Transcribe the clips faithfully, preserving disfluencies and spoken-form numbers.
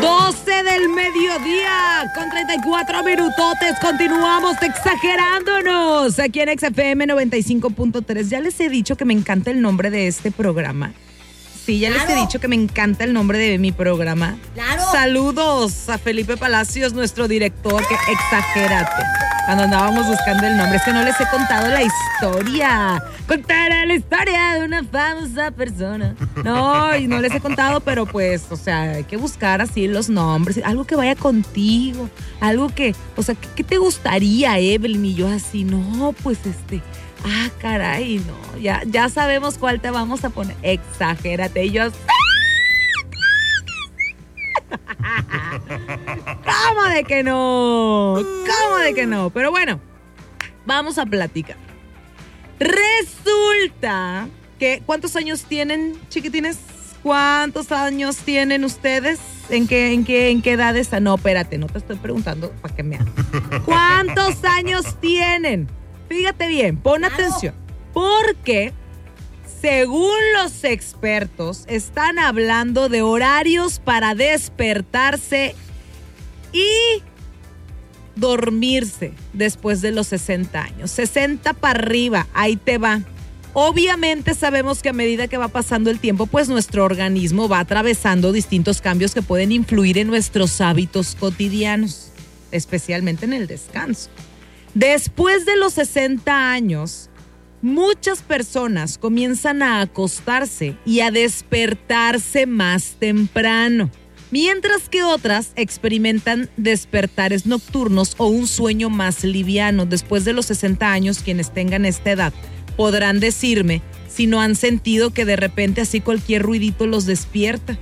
doce del mediodía con treinta y cuatro minutotes. Continuamos exagerándonos aquí en X F M noventa y cinco punto tres. Ya les he dicho que me encanta el nombre de este programa. Sí, ya claro. Les he dicho que me encanta el nombre de mi programa. Claro. Saludos a Felipe Palacios, nuestro director, que exagérate. Cuando andábamos buscando el nombre, es que no les he contado la historia. Contaré la historia de una famosa persona. No, y no les he contado, pero pues, o sea, hay que buscar así los nombres. Algo que vaya contigo. Algo que, o sea, ¿qué, qué te gustaría, Evelyn? Y yo así, no, pues este... Ah, caray, no, ya, ya sabemos cuál te vamos a poner. Exagérate. Y yo... ¿Cómo de que no? ¿Cómo de que no? Pero bueno, vamos a platicar. Resulta que... ¿Cuántos años tienen, chiquitines? ¿Cuántos años tienen ustedes? ¿En qué, en qué, en qué edades? No, espérate, no te estoy preguntando para que me hagas. ¿Cuántos años tienen? Fíjate bien, pon claro. atención, porque según los expertos están hablando de horarios para despertarse y dormirse después de los sesenta años. sesenta para arriba, ahí te va. Obviamente sabemos que a medida que va pasando el tiempo, pues nuestro organismo va atravesando distintos cambios que pueden influir en nuestros hábitos cotidianos, especialmente en el descanso. Después de los sesenta años, muchas personas comienzan a acostarse y a despertarse más temprano, mientras que otras experimentan despertares nocturnos o un sueño más liviano. Después de los sesenta años, quienes tengan esta edad podrán decirme si no han sentido que de repente así cualquier ruidito los despierta,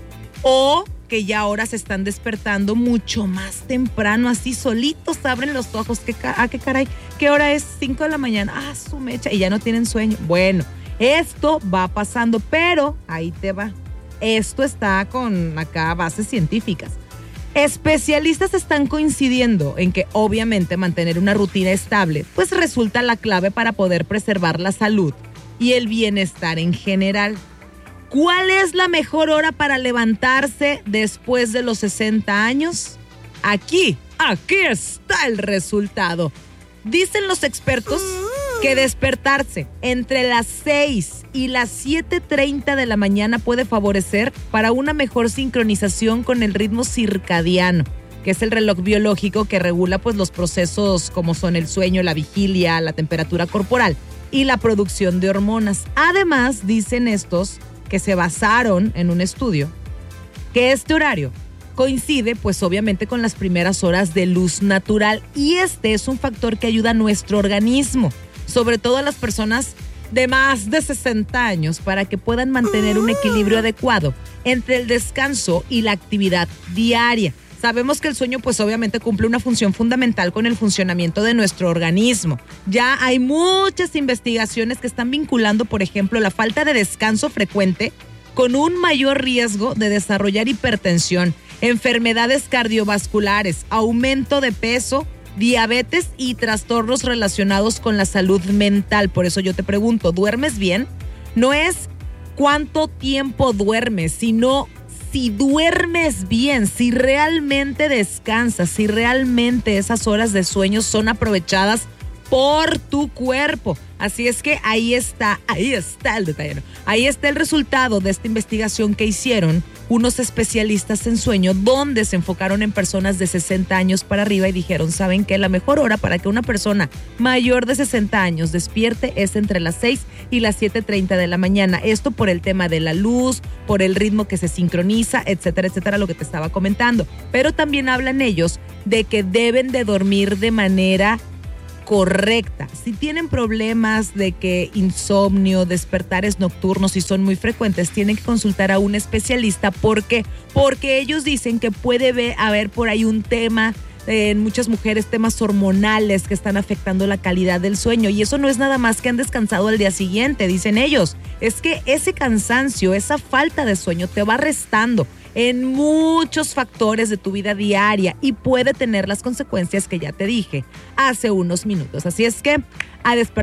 o que ya ahora se están despertando mucho más temprano, así solitos abren los ojos. ¿Qué, ah, qué caray? ¿Qué hora es? cinco de la mañana. Ah, su mecha. Y ya no tienen sueño. Bueno, esto va pasando, pero ahí te va. Esto está con acá bases científicas. Especialistas están coincidiendo en que obviamente mantener una rutina estable pues resulta la clave para poder preservar la salud y el bienestar en general. ¿Cuál es la mejor hora para levantarse después de los sesenta años? Aquí, aquí está el resultado. Dicen los expertos que despertarse entre las seis y las siete treinta de la mañana puede favorecer para una mejor sincronización con el ritmo circadiano, que es el reloj biológico que regula pues los procesos como son el sueño, la vigilia, la temperatura corporal y la producción de hormonas. Además, dicen estos que se basaron en un estudio, que este horario coincide pues obviamente con las primeras horas de luz natural, y este es un factor que ayuda a nuestro organismo, sobre todo a las personas de más de sesenta años, para que puedan mantener un equilibrio adecuado entre el descanso y la actividad diaria. Sabemos que el sueño pues obviamente cumple una función fundamental con el funcionamiento de nuestro organismo. Ya hay muchas investigaciones que están vinculando, por ejemplo, la falta de descanso frecuente con un mayor riesgo de desarrollar hipertensión, enfermedades cardiovasculares, aumento de peso, diabetes y trastornos relacionados con la salud mental. Por eso yo te pregunto, ¿duermes bien? No es cuánto tiempo duermes, sino si duermes bien, si realmente descansas, si realmente esas horas de sueño son aprovechadas por tu cuerpo. Así es que ahí está, ahí está el detalle. Ahí está el resultado de esta investigación que hicieron unos especialistas en sueño, donde se enfocaron en personas de sesenta años para arriba y dijeron, ¿saben qué? La mejor hora para que una persona mayor de sesenta años despierte es entre las seis y las siete treinta de la mañana. Esto por el tema de la luz, por el ritmo que se sincroniza, etcétera, etcétera, lo que te estaba comentando. Pero también hablan ellos de que deben de dormir de manera correcta. Si tienen problemas de que insomnio, despertares nocturnos, si son muy frecuentes, tienen que consultar a un especialista. ¿Por qué? Porque ellos dicen que puede haber por ahí un tema eh, en muchas mujeres, temas hormonales que están afectando la calidad del sueño, y eso no es nada más que han descansado al día siguiente, dicen ellos. Es que ese cansancio, esa falta de sueño te va restando en muchos factores de tu vida diaria y puede tener las consecuencias que ya te dije hace unos minutos. Así es que a despertar